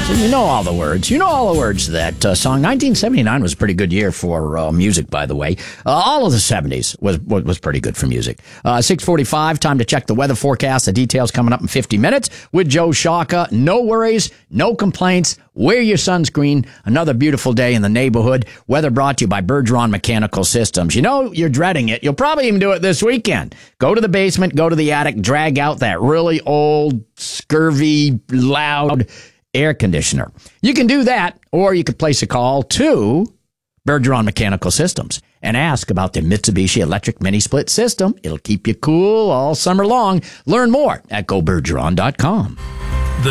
So you know all the words. You know all the words to that song. 1979 was a pretty good year for music, by the way. All of the 70s was pretty good for music. 6:45, time to check the weather forecast. The details coming up in 50 minutes with Joe Shaka. No worries, no complaints. Wear your sunscreen. Another beautiful day in the neighborhood. Weather brought to you by Bergeron Mechanical Systems. You know you're dreading it. You'll probably even do it this weekend. Go to the basement, go to the attic, drag out that really old, scurvy, loud air conditioner. You can do that, or you could place a call to Bergeron Mechanical Systems and ask about the Mitsubishi electric mini split system. It'll keep you cool all summer long. Learn more at gobergeron.com. The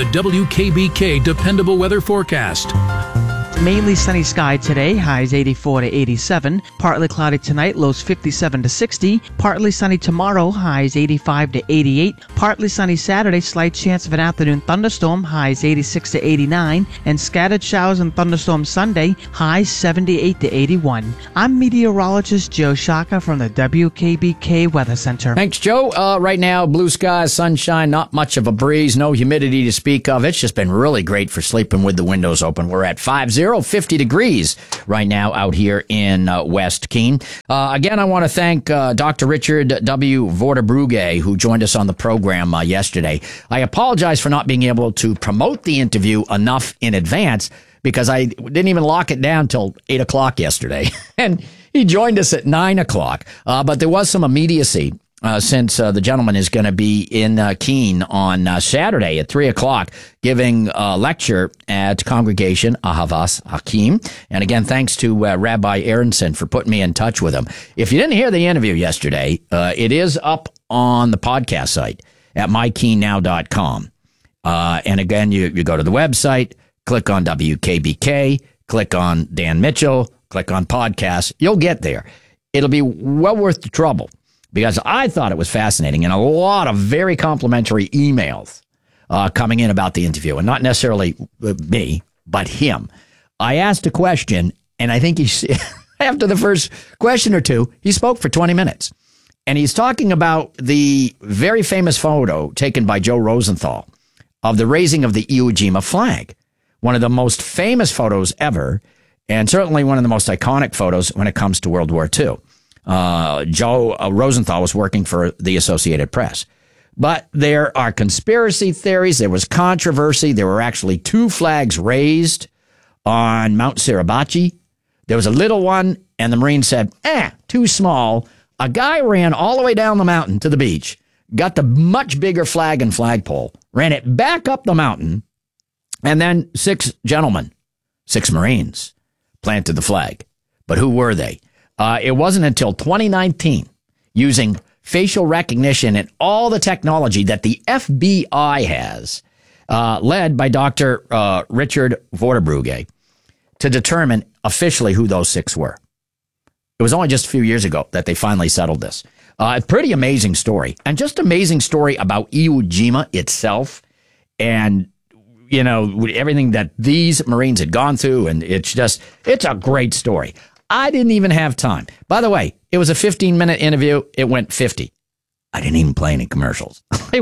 WKBK Dependable Weather Forecast. Mainly sunny sky today, highs 84 to 87. Partly cloudy tonight, lows 57 to 60. Partly sunny tomorrow, highs 85 to 88. Partly sunny Saturday, slight chance of an afternoon thunderstorm, highs 86 to 89. And scattered showers and thunderstorms Sunday, highs 78 to 81. I'm meteorologist Joe Shaka from the WKBK Weather Center. Thanks, Joe. Right now, blue skies, sunshine, not much of a breeze, no humidity to speak of. It's just been really great for sleeping with the windows open. We're at 50 degrees right now out here in West Keene. Again, I want to thank Dr. Richard W. Vorderbrugge, who joined us on the program yesterday. I apologize for not being able to promote the interview enough in advance because I didn't even lock it down till 8 o'clock yesterday. And he joined us at 9 o'clock. But there was some immediacy. Since the gentleman is going to be in Keene on Saturday at 3 o'clock giving a lecture at Congregation Ahavas Hakim. And again, thanks to Rabbi Aronson for putting me in touch with him. If you didn't hear the interview yesterday, it is up on the podcast site at mykeennow.com. And again, you go to the website, click on WKBK, click on Dan Mitchell, click on podcast. You'll get there. It'll be well worth the trouble. Because I thought it was fascinating and a lot of very complimentary emails coming in about the interview. And not necessarily me, but him. I asked a question, and I think after the first question or two, he spoke for 20 minutes. And he's talking about the very famous photo taken by Joe Rosenthal of the raising of the Iwo Jima flag. One of the most famous photos ever, and certainly one of the most iconic photos when it comes to World War II. Joe Rosenthal was working for the Associated Press. But there are conspiracy theories. There was controversy. There were actually 2 flags raised on Mount Suribachi. There was a little one, and the Marines said, too small. A guy ran all the way down the mountain to the beach, got the much bigger flag and flagpole, ran it back up the mountain, and then 6 gentlemen, 6 Marines, planted the flag. But who were they? It wasn't until 2019, using facial recognition and all the technology that the FBI has, led by Dr. Richard Vorderbrugge, to determine officially who those 6 were. It was only just a few years ago that they finally settled this. A pretty amazing story, and just amazing story about Iwo Jima itself, and you know everything that these Marines had gone through, and it's a great story. I didn't even have time. By the way, it was a 15-minute interview. It went 50. I didn't even play any commercials.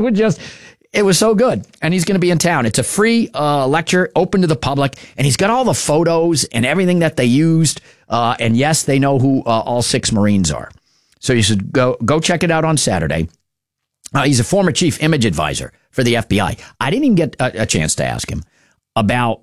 It was so good. And he's going to be in town. It's a free lecture, open to the public. And he's got all the photos and everything that they used. And yes, they know who all 6 Marines are. So you should go check it out on Saturday. He's a former chief image advisor for the FBI. I didn't even get a chance to ask him about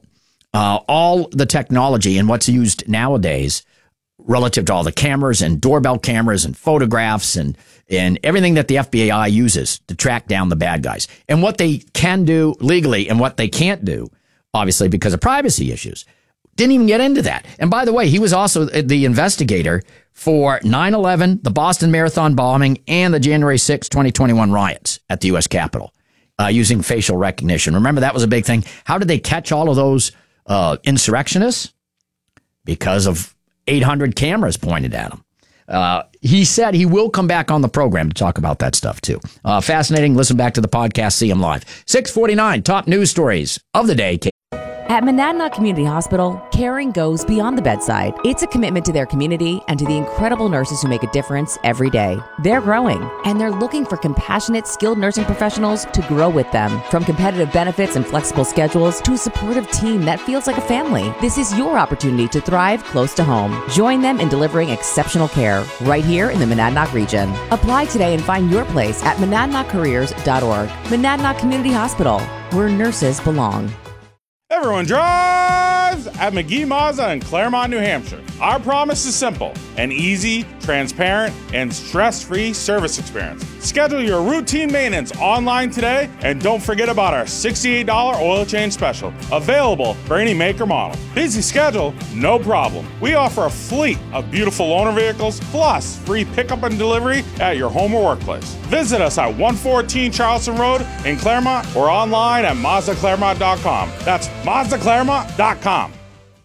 all the technology and what's used nowadays relative to all the cameras and doorbell cameras and photographs and everything that the FBI uses to track down the bad guys and what they can do legally and what they can't do, obviously, because of privacy issues. Didn't even get into that. And by the way, he was also the investigator for 9/11, the Boston Marathon bombing, and the January 6, 2021 riots at the U.S. Capitol using facial recognition. Remember, that was a big thing. How did they catch all of those insurrectionists? Because of 800 cameras pointed at him. He said he will come back on the program to talk about that stuff, too. Fascinating. Listen back to the podcast. See him live. 6:49, top news stories of the day. At Monadnock Community Hospital, caring goes beyond the bedside. It's a commitment to their community and to the incredible nurses who make a difference every day. They're growing, and they're looking for compassionate, skilled nursing professionals to grow with them. From competitive benefits and flexible schedules to a supportive team that feels like a family, this is your opportunity to thrive close to home. Join them in delivering exceptional care right here in the Monadnock region. Apply today and find your place at monadnockcareers.org. Monadnock Community Hospital, where nurses belong. Everyone drives at McGee Mazda in Claremont, New Hampshire. Our promise is simple: an easy, transparent, and stress-free service experience. Schedule your routine maintenance online today, and don't forget about our $68 oil change special, available for any make or model. Busy schedule? No problem. We offer a fleet of beautiful loaner vehicles, plus free pickup and delivery at your home or workplace. Visit us at 114 Charleston Road in Claremont or online at MazdaClaremont.com. That's MazdaClaremont.com.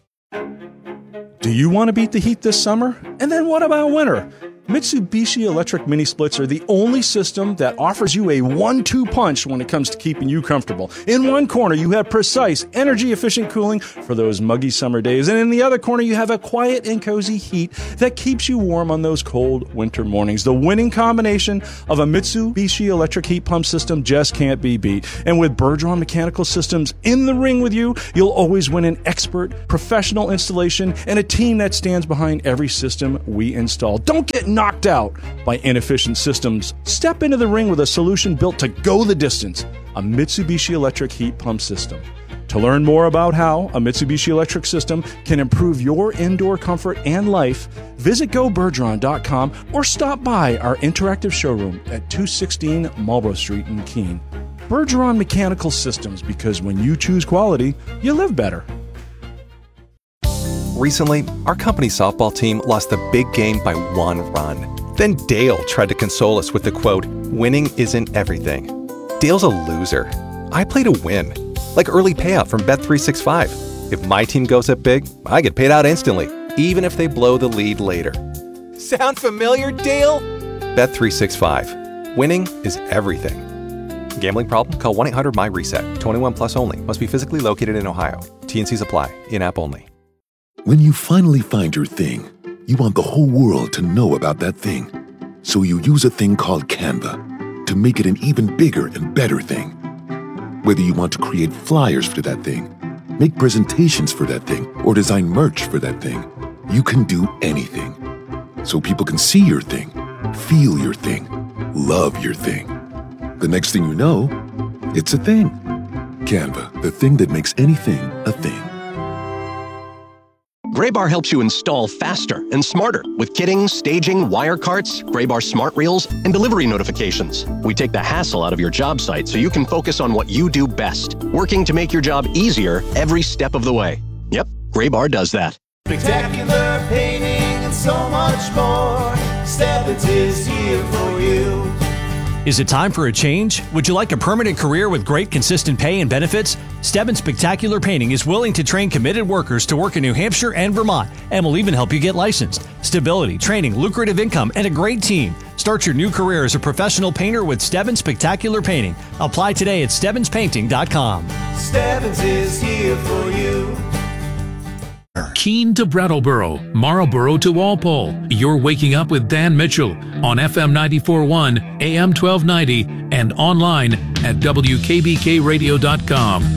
Do you want to beat the heat this summer? And then what about winter? Mitsubishi electric mini splits are the only system that offers you a 1-2 punch when it comes to keeping you comfortable. In one corner, you have precise, energy-efficient cooling for those muggy summer days, and in the other corner, you have a quiet and cozy heat that keeps you warm on those cold winter mornings. The winning combination of a Mitsubishi electric heat pump system just can't be beat. And with Bergeron Mechanical Systems in the ring with you, you'll always win an expert, professional installation and a team that stands behind every system we install. Don't get knocked out by inefficient systems. Step into the ring with a solution built to go the distance, a Mitsubishi electric heat pump system. To learn more about how a Mitsubishi electric system can improve your indoor comfort and life, visit GoBergeron.com or stop by our interactive showroom at 216 Marlborough Street in Keene. Bergeron Mechanical Systems, because when you choose quality, you live better. Recently, our company softball team lost the big game by 1 run. Then Dale tried to console us with the quote, "Winning isn't everything." Dale's a loser. I play to win, like early payout from Bet365. If my team goes up big, I get paid out instantly, even if they blow the lead later. Sound familiar, Dale? Bet365. Winning is everything. Gambling problem? Call 1-800-MY-RESET. 21 plus only. Must be physically located in Ohio. T&Cs apply. In-app only. When you finally find your thing, you want the whole world to know about that thing. So you use a thing called Canva to make it an even bigger and better thing. Whether you want to create flyers for that thing, make presentations for that thing, or design merch for that thing, you can do anything. So people can see your thing, feel your thing, love your thing. The next thing you know, it's a thing. Canva, the thing that makes anything a thing. Graybar helps you install faster and smarter with kitting, staging, wire carts, Graybar smart reels, and delivery notifications. We take the hassle out of your job site so you can focus on what you do best, working to make your job easier every step of the way. Yep, Graybar does that. Spectacular painting and so much more. Stebbins is here for you. Is it time for a change? Would you like a permanent career with great consistent pay and benefits? Stebbins Spectacular Painting is willing to train committed workers to work in New Hampshire and Vermont, and will even help you get licensed. Stability, training, lucrative income, and a great team. Start your new career as a professional painter with Stebbins Spectacular Painting. Apply today at StebbinsPainting.com. Stebbins is here for you. Keene to Brattleboro, Marlboro to Walpole. You're waking up with Dan Mitchell on FM 94.1, AM 1290, and online at WKBKRadio.com.